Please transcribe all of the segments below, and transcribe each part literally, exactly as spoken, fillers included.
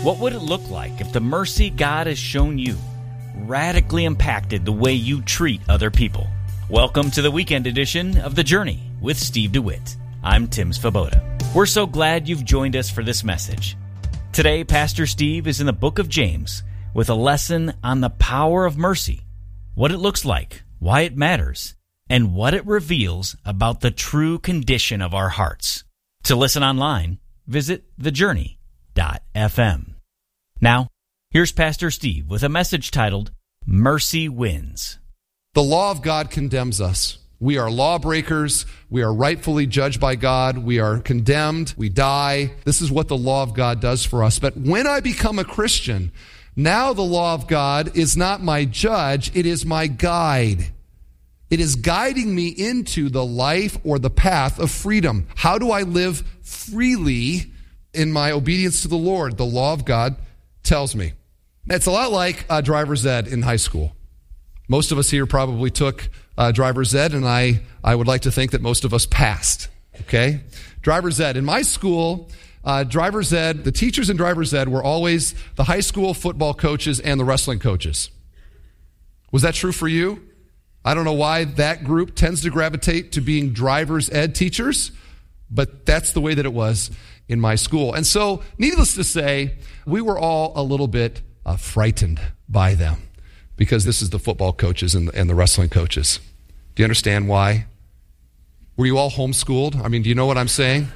What would it look like if the mercy God has shown you radically impacted the way you treat other people? Welcome to the weekend edition of The Journey with Steve DeWitt. I'm Tim Svoboda. We're so glad you've joined us for this message. Today, Pastor Steve is in the book of James with a lesson on the power of mercy, what it looks like, why it matters, and what it reveals about the true condition of our hearts. To listen online, visit the journey dot f m. Now, here's Pastor Steve with a message titled, Mercy Wins. The law of God condemns us. We are lawbreakers. We are rightfully judged by God. We are condemned. We die. This is what the law of God does for us. But when I become a Christian, now the law of God is not my judge. It is my guide. It is guiding me into the life or the path of freedom. How do I live freely in my obedience to the Lord? The law of God tells me. It's a lot like uh, driver's ed in high school. Most of us here probably took uh, driver's ed, and I, I would like to think that most of us passed, okay? Driver's ed. In my school, uh, driver's ed, the teachers in driver's ed were always the high school football coaches and the wrestling coaches. Was that true for you? I don't know why that group tends to gravitate to being driver's ed teachers, but that's the way that it was in my school. And so, needless to say, we were all a little bit uh, frightened by them because this is the football coaches and, and the wrestling coaches. Do you understand why? Were you all homeschooled? I mean, do you know what I'm saying?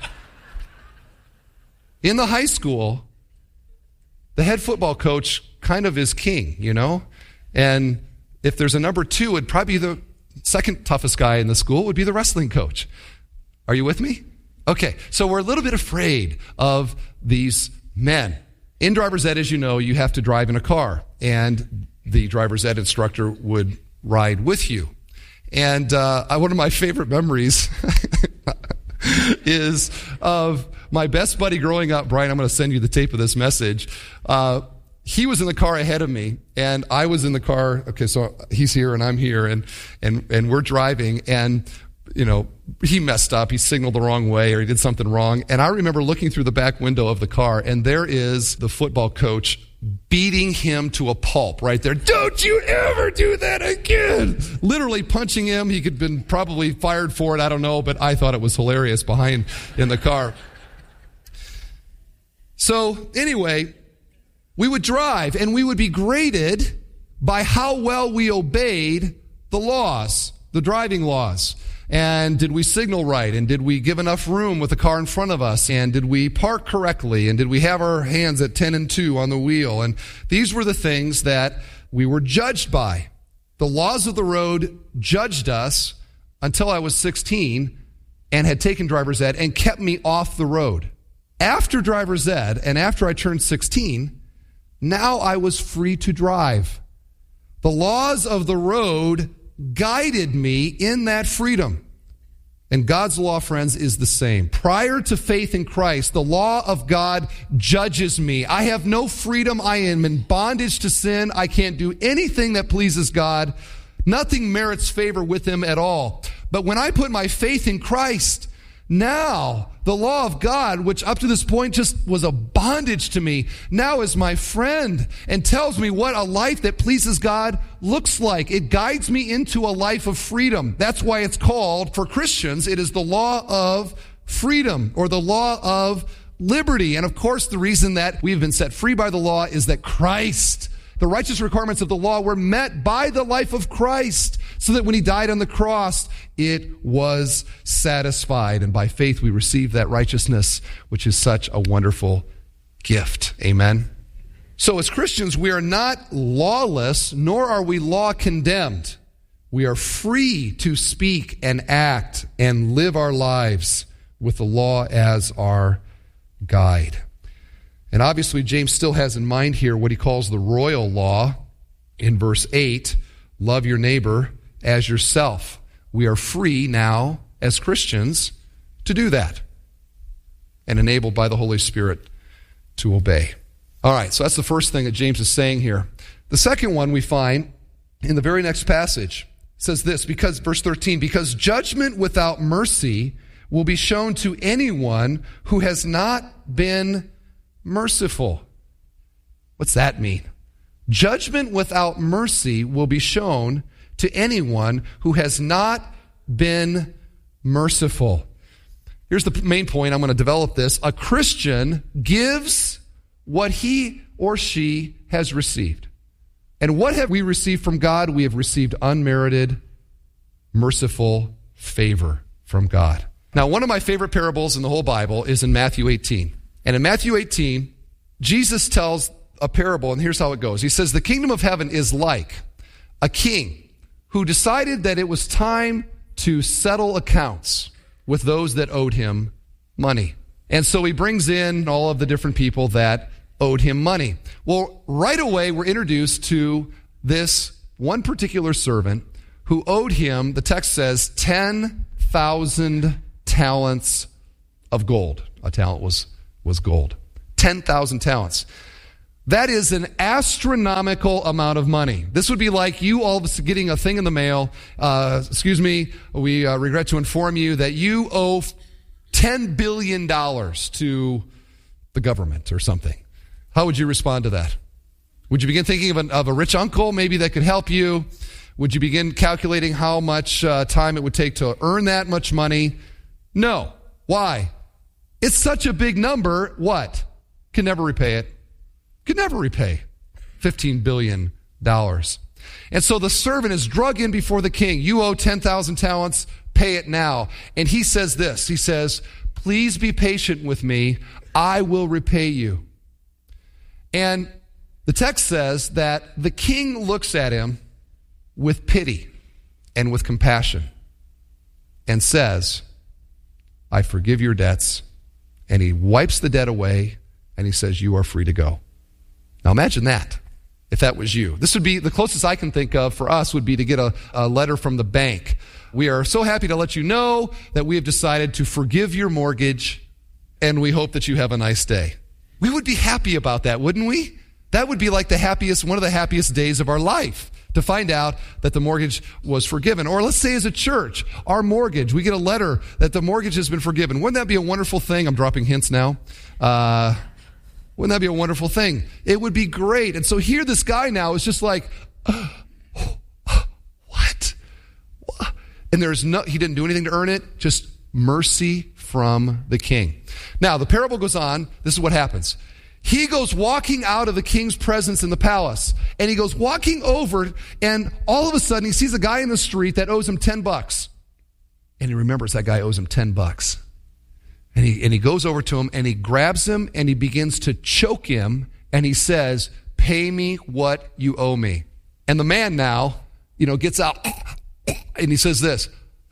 In the high school, the head football coach kind of is king, you know? And if there's a number two, it'd probably be the second toughest guy in the school would be the wrestling coach. Are you with me? Okay, so we're a little bit afraid of these men. In driver's ed, as you know, you have to drive in a car, and the driver's ed instructor would ride with you. And uh, one of my favorite memories is of my best buddy growing up. Brian, I'm going to send you the tape of this message. Uh, he was in the car ahead of me, and I was in the car. Okay, so he's here and I'm here, and and and we're driving, and you know, he messed up. He signaled the wrong way or he did something wrong. And I remember looking through the back window of the car, and there is the football coach beating him to a pulp right there. Don't you ever do that again. Literally punching him. He could have been probably fired for it. I don't know, but I thought it was hilarious behind in the car. So anyway, we would drive and we would be graded by how well we obeyed the laws, the driving laws. And did we signal right? And did we give enough room with the car in front of us? And did we park correctly? And did we have our hands at ten and two on the wheel? And these were the things that we were judged by. The laws of the road judged us until I was sixteen and had taken driver's ed and kept me off the road. After driver's ed and after I turned sixteen, now I was free to drive. The laws of the road guided me in that freedom. And God's law, friends, is the same. Prior to faith in Christ, the law of God judges me. I have no freedom. I am in bondage to sin. I can't do anything that pleases God. Nothing merits favor with him at all. But when I put my faith in Christ, now the law of God, which up to this point just was a bondage to me, now is my friend and tells me what a life that pleases God looks like. It guides me into a life of freedom. That's why it's called, for Christians, it is the law of freedom or the law of liberty. And of course, the reason that we've been set free by the law is that Christ, the righteous requirements of the law, were met by the life of Christ, so that when he died on the cross, it was satisfied. And by faith, we receive that righteousness, which is such a wonderful gift. Amen. So as Christians, we are not lawless, nor are we law condemned. We are free to speak and act and live our lives with the law as our guide. And obviously, James still has in mind here what he calls the royal law in verse eight, love your neighbor as yourself. We are free now as Christians to do that and enabled by the Holy Spirit to obey. All right, so that's the first thing that James is saying here. The second one we find in the very next passage. It says this, because verse thirteen, because judgment without mercy will be shown to anyone who has not been merciful. What's that mean? Judgment without mercy will be shown to anyone who has not been merciful. Here's the main point. I'm going to develop this. A Christian gives what he or she has received. And what have we received from God? We have received unmerited, merciful favor from God. Now, one of my favorite parables in the whole Bible is in Matthew eighteen. And in Matthew eighteen, Jesus tells a parable, and here's how it goes. He says, the kingdom of heaven is like a king who decided that it was time to settle accounts with those that owed him money. And so he brings in all of the different people that owed him money. Well, right away, we're introduced to this one particular servant who owed him, the text says, ten thousand talents of gold. A talent was, was gold. ten thousand talents. That is an astronomical amount of money. This would be like you all of us getting a thing in the mail. Uh, excuse me, we uh, regret to inform you that you owe ten billion dollars to the government or something. How would you respond to that? Would you begin thinking of, an, of a rich uncle maybe that could help you? Would you begin calculating how much uh, time it would take to earn that much money? No. Why? It's such a big number. What? Can never repay it. Could never repay fifteen billion dollars. And so the servant is drug in before the king. You owe ten thousand talents, pay it now. And he says this, he says, please be patient with me, I will repay you. And the text says that the king looks at him with pity and with compassion and says, I forgive your debts. And he wipes the debt away and he says, you are free to go. Now imagine that, if that was you. This would be, the closest I can think of for us would be to get a, a letter from the bank. We are so happy to let you know that we have decided to forgive your mortgage, and we hope that you have a nice day. We would be happy about that, wouldn't we? That would be like the happiest, one of the happiest days of our life, to find out that the mortgage was forgiven. Or let's say as a church, our mortgage, we get a letter that the mortgage has been forgiven. Wouldn't that be a wonderful thing? I'm dropping hints now. Uh... Wouldn't that be a wonderful thing? It would be great. And so here this guy now is just like, uh, uh, what? what? And there's no, he didn't do anything to earn it, just mercy from the king. Now, the parable goes on. This is what happens. He goes walking out of the king's presence in the palace, and he goes walking over, and all of a sudden he sees a guy in the street that owes him ten bucks. And he remembers that guy owes him ten bucks. And he, and he goes over to him and he grabs him and he begins to choke him and he says, pay me what you owe me. And the man now, you know, gets out and he says this,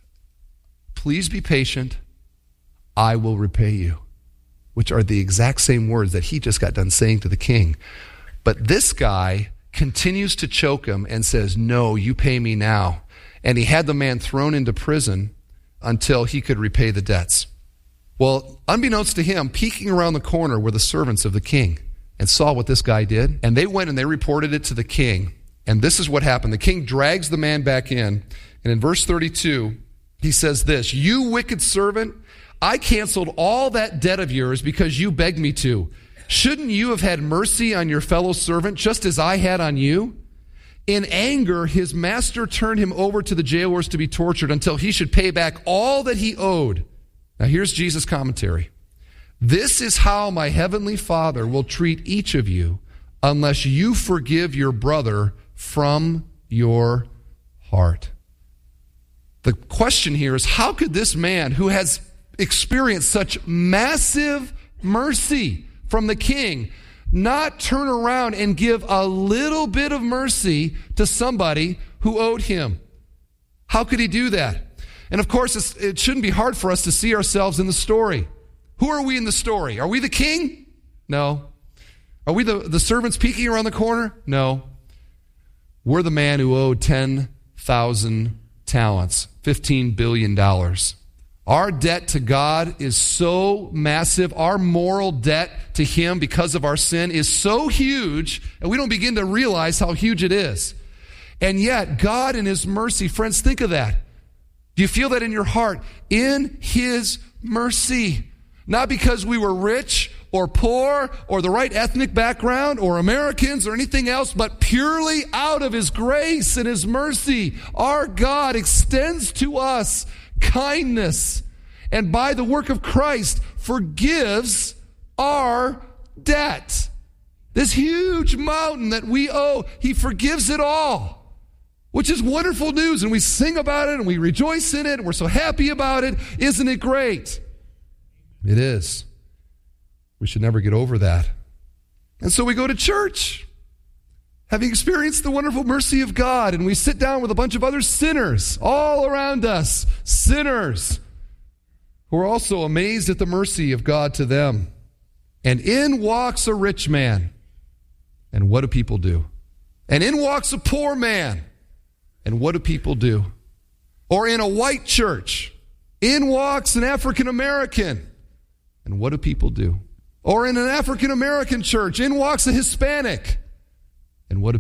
please be patient, I will repay you. Which are the exact same words that he just got done saying to the king. But this guy continues to choke him and says, no, you pay me now. And he had the man thrown into prison until he could repay the debts. Well, unbeknownst to him, peeking around the corner were the servants of the king and saw what this guy did. And they went and they reported it to the king. And this is what happened. The king drags the man back in. And in verse thirty-two, he says this, you wicked servant, I canceled all that debt of yours because you begged me to. Shouldn't you have had mercy on your fellow servant just as I had on you? In anger, his master turned him over to the jailers to be tortured until he should pay back all that he owed. Now here's Jesus' commentary. This is how my heavenly Father will treat each of you unless you forgive your brother from your heart. The question here is, how could this man who has experienced such massive mercy from the king not turn around and give a little bit of mercy to somebody who owed him? How could he do that? And of course, it's, it shouldn't be hard for us to see ourselves in the story. Who are we in the story? Are we the king? No. Are we the, the servants peeking around the corner? No. We're the man who owed ten thousand talents, fifteen billion dollars. Our debt to God is so massive. Our moral debt to him because of our sin is so huge, and we don't begin to realize how huge it is. And yet, God in his mercy, friends, think of that. Do you feel that in your heart? In his mercy. Not because we were rich or poor or the right ethnic background or Americans or anything else, but purely out of his grace and his mercy, our God extends to us kindness, and by the work of Christ forgives our debt. This huge mountain that we owe, he forgives it all, which is wonderful news, and we sing about it and we rejoice in it and we're so happy about it. Isn't it great? It is. We should never get over that. And so we go to church, having experienced the wonderful mercy of God, and we sit down with a bunch of other sinners all around us, sinners who are also amazed at the mercy of God to them. And in walks a rich man. And what do people do? And in walks a poor man. And what do people do? Or in a white church, in walks an African American. And what do people do? Or in an African American church, in walks a Hispanic. And what do